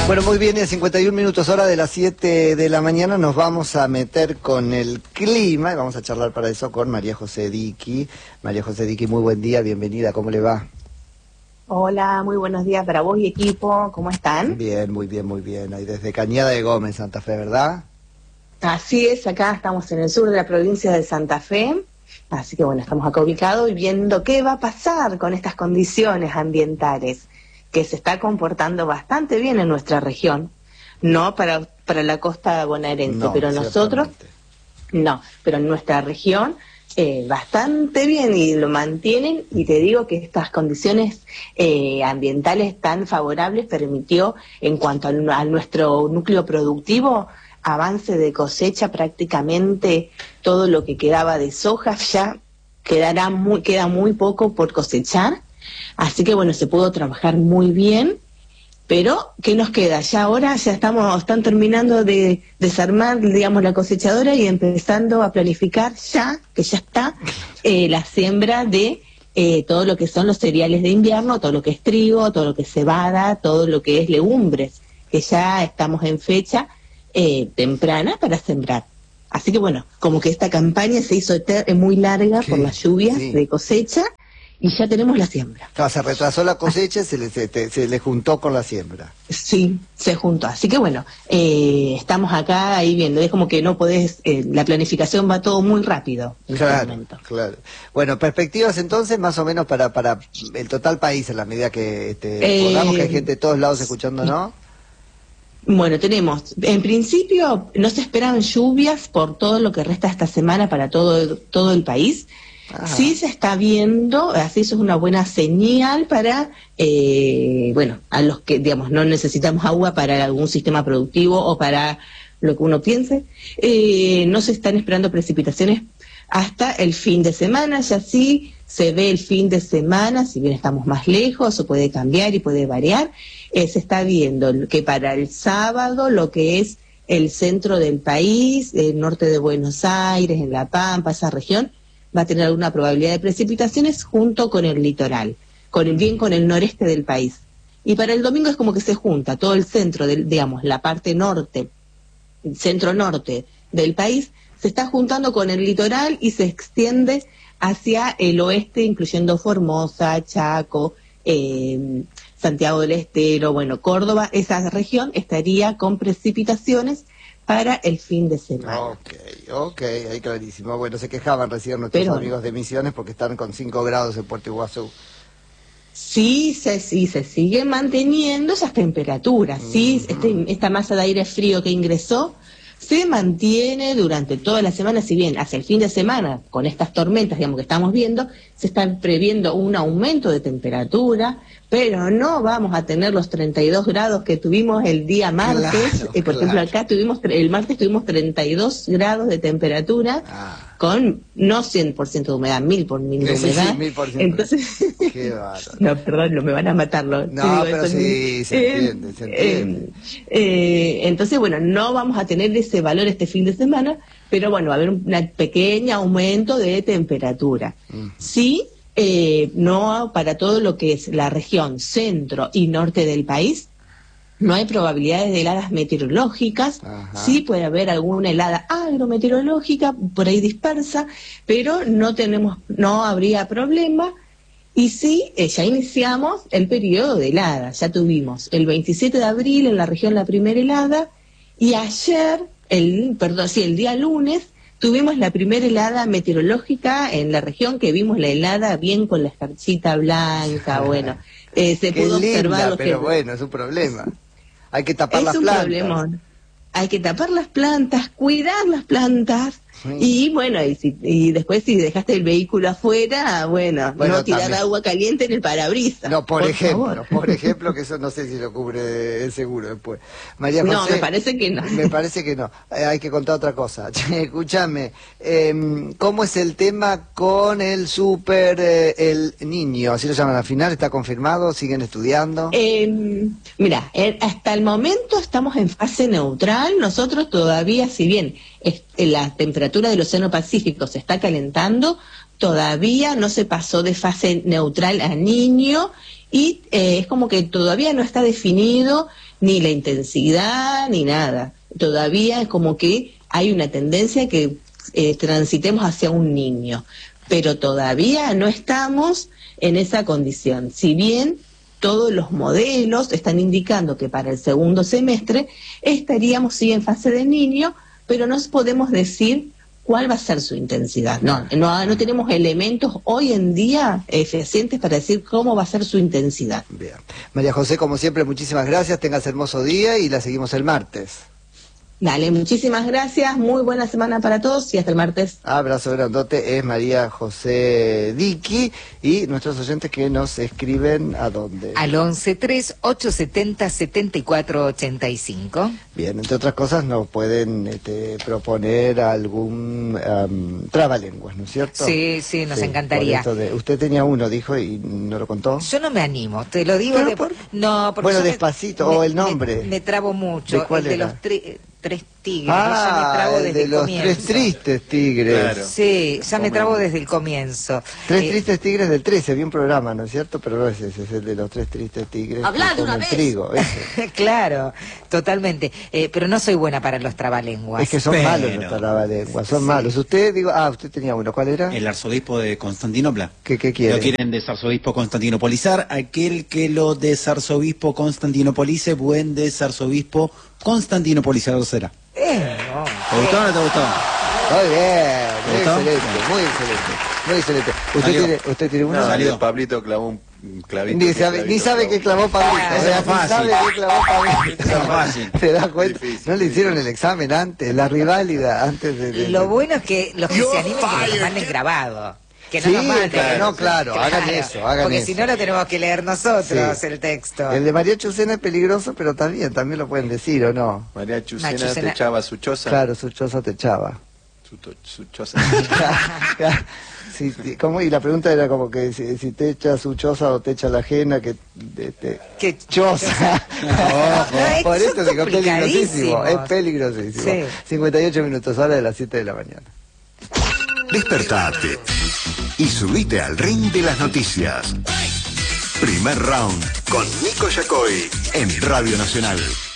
Bueno, muy bien, 51 minutos hora de las 7 de la mañana nos vamos a meter con el clima y vamos a charlar para eso con María José Diqui. María José Diqui, muy buen día, bienvenida, ¿cómo le va? Hola, muy buenos días para vos y equipo, ¿cómo están? Bien, muy bien, muy bien. Ahí desde Cañada de Gómez, Santa Fe, ¿verdad? Así es, acá estamos en el sur de la provincia de Santa Fe, así que bueno, estamos acá ubicados y viendo qué va a pasar con estas condiciones ambientales, que se está comportando bastante bien en nuestra región, no para la costa bonaerense, No, pero nosotros, no, pero en nuestra región bastante bien y lo mantienen, y te digo que estas condiciones ambientales tan favorables permitió en cuanto a nuestro núcleo productivo avance de cosecha. Prácticamente todo lo que quedaba de soja ya queda muy poco por cosechar, así que bueno, se pudo trabajar muy bien. Pero, ¿qué nos queda? Ya ahora están terminando de desarmar, digamos, la cosechadora y empezando a planificar que ya está, la siembra de todo lo que son los cereales de invierno, todo lo que es trigo, todo lo que es cebada, todo lo que es legumbres, que ya estamos en fecha temprana para sembrar. Así que bueno, como que esta campaña se hizo muy larga por las lluvias de cosecha, y ya tenemos la siembra. Claro, se retrasó la cosecha, se le juntó con la siembra. Sí, se juntó. Así que bueno, estamos acá ahí viendo. Es como que no podés, la planificación va todo muy rápido en este momento. Claro. Bueno, perspectivas entonces más o menos para el total país, en la medida que podamos, que hay gente de todos lados escuchando, ¿no? Bueno, tenemos, en principio no se esperan lluvias por todo lo que resta esta semana para todo el país. Ajá. Sí se está viendo, así eso es una buena señal para, a los que, digamos, no necesitamos agua para algún sistema productivo o para lo que uno piense. No se están esperando precipitaciones hasta el fin de semana, ya sí se ve el fin de semana, si bien estamos más lejos, o puede cambiar y puede variar. Se está viendo que para el sábado lo que es el centro del país, el norte de Buenos Aires, en La Pampa, esa región, va a tener alguna probabilidad de precipitaciones junto con el litoral, con el noreste del país. Y para el domingo es como que se junta todo el centro, digamos, la parte norte, centro-norte del país, se está juntando con el litoral y se extiende hacia el oeste, incluyendo Formosa, Chaco, Santiago del Estero, bueno, Córdoba. Esa región estaría con precipitaciones para el fin de semana. Ok, ahí clarísimo. Bueno, se quejaban recién nuestros amigos de Misiones porque están con 5 grados en Puerto Iguazú. Sí, se sigue manteniendo esas temperaturas, sí, esta masa de aire frío que ingresó se mantiene durante toda la semana, si bien hacia el fin de semana, con estas tormentas, digamos, que estamos viendo, se está previendo un aumento de temperatura, pero no vamos a tener los 32 grados que tuvimos el día martes. Por ejemplo, acá el martes tuvimos 32 grados de temperatura, con no 100% de humedad, 1000% de humedad. Sí, 1000%. Entonces, qué bárbaro. No, perdón, me van a matarlo. No, pero sí, se entiende. Entonces, bueno, no vamos a tener ese valor este fin de semana, pero bueno, va a haber un pequeño aumento de temperatura. Sí, no para todo lo que es la región centro y norte del país, no hay probabilidades de heladas meteorológicas. Ajá. Sí puede haber alguna helada agrometeorológica por ahí dispersa, pero no habría problema. Y sí, ya iniciamos el periodo de heladas. Ya tuvimos el 27 de abril en la región la primera helada, y ayer, el día lunes, tuvimos la primera helada meteorológica en la región, que vimos la helada bien con la escarchita blanca. Bueno, se pudo observar. Pero bueno, es un problema. Hay que tapar las plantas. Es un problemón. Hay que tapar las plantas, cuidar las plantas. Y bueno, y después si dejaste el vehículo afuera, bueno, no tirar también agua caliente en el parabrisas. No, por ejemplo, que eso no sé si lo cubre el seguro después. María José, no, me parece que no. Me parece que no. Hay que contar otra cosa. Escúchame, ¿cómo es el tema con el El Niño? Así lo llaman al final, ¿está confirmado? ¿Siguen estudiando? Mira, hasta el momento estamos en fase neutral. Nosotros todavía, si bien la temperatura del Océano Pacífico se está calentando, todavía no se pasó de fase neutral a Niño, y es como que todavía no está definido ni la intensidad ni nada. Todavía es como que hay una tendencia que transitemos hacia un niño, pero todavía no estamos en esa condición. Si bien todos los modelos están indicando que para el segundo semestre estaríamos sí en fase de niño, pero no podemos decir cuál va a ser su intensidad. No tenemos elementos hoy en día eficientes para decir cómo va a ser su intensidad. Bien. María José, como siempre, muchísimas gracias, tengas hermoso día y la seguimos el martes. Dale, muchísimas gracias, muy buena semana para todos y hasta el martes. Abrazo grandote, es María José Diqui y nuestros oyentes que nos escriben ¿a dónde? Al 11-3-870-7485. Bien, entre otras cosas nos pueden proponer algún trabalenguas, ¿no es cierto? Sí, nos encantaría. Usted tenía uno, dijo, y no lo contó. Yo no me animo, te lo digo. No, porque bueno, despacito, o el nombre. Me trabo mucho. ¿De cuál el era? De los tres tigres. Ya me trabo el desde de el los comienzo. 3 tristes tigres. Claro. Sí, ya me trabo desde el comienzo. 3 tristes tigres del 13, había un programa, ¿no es cierto? Pero no es ese, es el de los 3 tristes tigres. Hablá de una el vez. trigo, ese. Claro, totalmente. Pero no soy buena para los trabalenguas. Es que son malos los trabalenguas, son malos. Usted, usted tenía uno, ¿cuál era? El arzobispo de Constantinopla. ¿Qué quiere? Lo quieren desarzobispo constantinopolizar. Aquel que lo desarzobispo constantinopolice, buen desarzobispo constantinopolizador será. No. ¿Te gustó o no te gustó? Muy bien, muy ¿Gustó? excelente, muy excelente, muy excelente. Salió. ¿Usted tiene uno? No, salió. Pablito clavó un clavito. Ni sabe que clavó Pablito. Ah, O sea, eso es fácil. ni sabe que clavó Pablito. Eso es fácil. ¿Se da cuenta? Difícil. No le hicieron el examen antes, la riválida antes de... Lo bueno es que los que se animen que nos manden grabado. Que no nos manden. Claro, hagan eso, hagan porque eso. si no lo tenemos que leer nosotros, Sí. el texto. El de María Chucena es peligroso, pero también lo pueden decir, ¿o no? María Chucena te Chucena. echaba su choza. Claro, su choza te echaba. Su choza. Sí, ¿cómo? Y la pregunta era como que si te echa su choza o te echa la ajena, que ¿Qué choza. No, Por son eso digo, peligrosísimo, complicadísimos. es peligrosísimo. Sí. 58 minutos, hora de las 7 de la mañana. Despertate y subite al ring de las noticias. Primer round con Nico Yacoy en Radio Nacional.